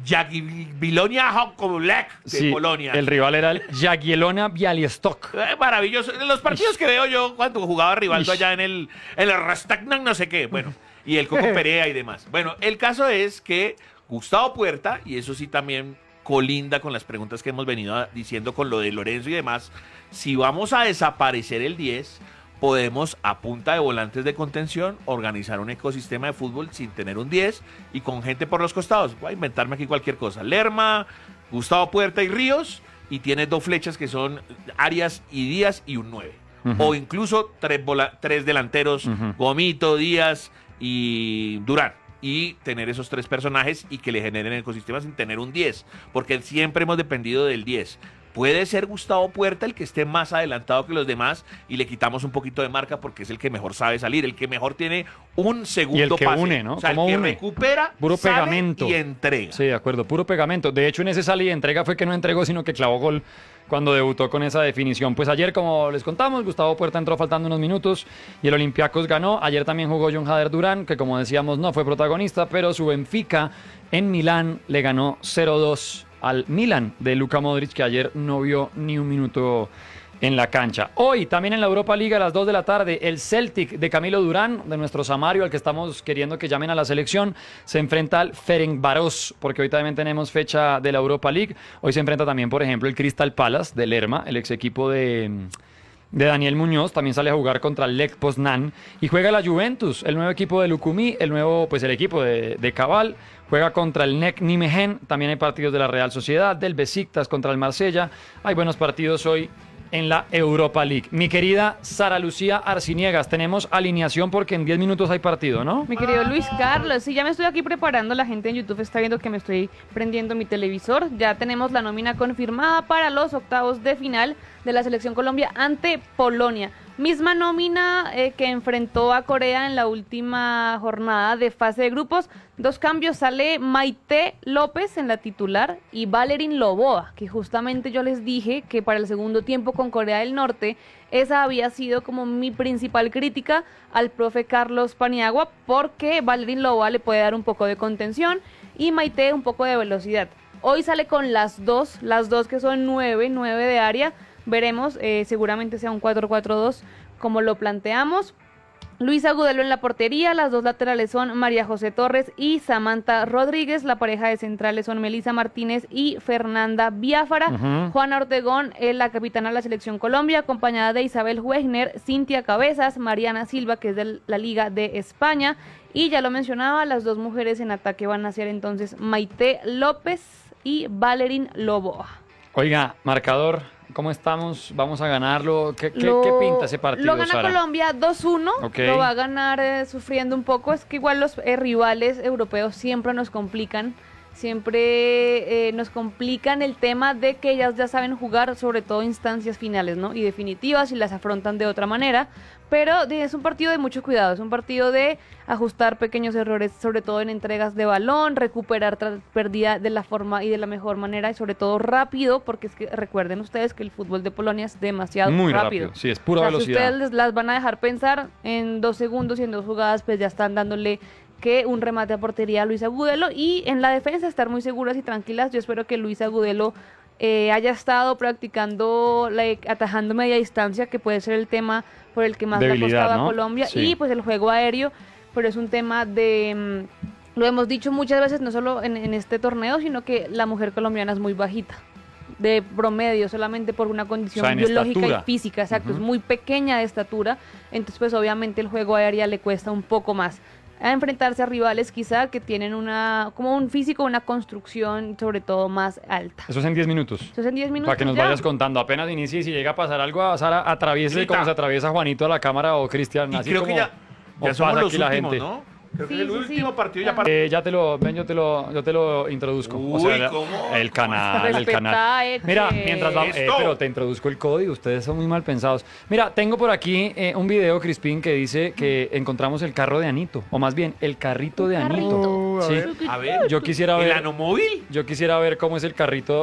Jagiellonia Hokoblek de Polonia. El rival era el Jagiellona Białystok. Maravilloso. Los partidos que veo yo cuando jugaba Rivaldo allá en el Rastagnan no sé qué. Bueno, y el Coco Perea y demás. Bueno, el caso es que Gustavo Puerta, y eso sí también colinda con las preguntas que hemos venido diciendo con lo de Lorenzo y demás, si vamos a desaparecer el 10, podemos a punta de volantes de contención organizar un ecosistema de fútbol sin tener un 10 y con gente por los costados. Voy a inventarme aquí cualquier cosa. Lerma, Gustavo Puerta y Ríos, y tienes dos flechas que son Arias y Díaz y un 9. O incluso tres delanteros, Gomito, Díaz y Durán. Y tener esos tres personajes y que le generen el ecosistema sin tener un 10. Porque siempre hemos dependido del 10. Puede ser Gustavo Puerta el que esté más adelantado que los demás y le quitamos un poquito de marca porque es el que mejor sabe salir, el que mejor tiene un segundo y el que pase. une, ¿no? O sea, ¿Cómo el que une? recupera, puro sale pegamento y entrega. Sí, de acuerdo, puro pegamento. De hecho, en ese sale y entrega fue que no entregó, sino que clavó gol cuando debutó con esa definición. Pues ayer, como les contamos, Gustavo Puerta entró faltando unos minutos y el Olympiacos ganó. Ayer también jugó John Hader Durán, que como decíamos no fue protagonista, pero su Benfica en Milán le ganó 0-2 al Milan de Luka Modric, que ayer no vio ni un minuto en la cancha. Hoy, también en la Europa League a las 2 de la tarde, el Celtic de Camilo Durán, de nuestro Samario, al que estamos queriendo que llamen a la selección, se enfrenta al Ferencváros, porque hoy también tenemos fecha de la Europa League. Hoy se enfrenta también, por ejemplo, el Crystal Palace de Lerma, el ex equipo de Daniel Muñoz, también sale a jugar contra el Lech Poznan, y juega la Juventus, el nuevo equipo de Lukumi, el equipo de Cabal, juega contra el NEC Nijmegen. También hay partidos de la Real Sociedad, del Besiktas contra el Marsella. Hay buenos partidos hoy en la Europa League. Mi querida Sara Lucía Arciniegas, tenemos alineación porque en 10 minutos hay partido, ¿no? Mi querido Luis Carlos, sí, ya me estoy aquí preparando, la gente en YouTube está viendo que me estoy prendiendo mi televisor, ya tenemos la nómina confirmada para los octavos de final de la Selección Colombia ante Polonia. Misma nómina que enfrentó a Corea en la última jornada de fase de grupos. Dos cambios, sale Maite López en la titular y Valerín Loboa, que justamente yo les dije que para el segundo tiempo con Corea del Norte, esa había sido como mi principal crítica al profe Carlos Paniagua, porque Valerín Loboa le puede dar un poco de contención y Maite un poco de velocidad. Hoy sale con las dos que son 9 de área. Veremos, seguramente sea un 4-4-2 como lo planteamos. Luis Agudelo en la portería, las dos laterales son María José Torres y Samantha Rodríguez, la pareja de centrales son Melissa Martínez y Fernanda Biafara. Juana Ortegón es la capitana de la Selección Colombia, acompañada de Isabel Wegner, Cintia Cabezas, Mariana Silva, que es de la Liga de España, y ya lo mencionaba, las dos mujeres en ataque van a ser entonces Maite López y Valerín Loboa. Oiga, marcador, ¿cómo estamos? ¿Vamos a ganarlo? ¿Qué pinta ese partido, Lo gana Sara? Colombia 2-1, Okay. Lo va a ganar sufriendo un poco. Es que igual los rivales europeos siempre nos complican el tema de que ellas ya saben jugar, sobre todo instancias finales, ¿no? Y definitivas, y las afrontan de otra manera. Pero es un partido de mucho cuidado, es un partido de ajustar pequeños errores, sobre todo en entregas de balón, recuperar tras pérdida de la forma y de la mejor manera, y sobre todo rápido, porque es que recuerden ustedes que el fútbol de Polonia es demasiado muy rápido. Sí, es pura velocidad. Si ustedes las van a dejar pensar en 2 segundos y en 2 jugadas, pues ya están dándole que un remate a portería a Luis Agudelo, y en la defensa estar muy seguras y tranquilas. Yo espero que Luis Agudelo haya estado practicando atajando media distancia, que puede ser el tema por el que más le ha costado a Colombia, sí. Y pues el juego aéreo, pero es un tema de, lo hemos dicho muchas veces, no solo en este torneo, sino que la mujer colombiana es muy bajita, de promedio, solamente por una condición biológica estatura. Y física, exacto, es muy pequeña de estatura, entonces pues obviamente el juego aéreo le cuesta un poco más a enfrentarse a rivales quizá que tienen como un físico, una construcción sobre todo más alta. Eso es en 10 minutos. Eso es en 10 minutos. Para que nos vayas contando, apenas inicie, y si llega a pasar algo a Sara, atraviese como se atraviesa Juanito a la cámara o Cristian. Y así creo como, que ya somos los la últimos, gente. ¿no? Creo que el último partido ya para... yo te lo introduzco. Uy, o sea, ¿cómo? El canal. Mira, mientras vamos, pero te introduzco el código, ustedes son muy mal pensados. Mira, tengo por aquí un video, Crispín, que dice que encontramos el carro de Anito, o más bien, el carrito de Anito. A ver, yo quisiera ver... ¿el Anomóvil? Yo quisiera ver cómo es el carrito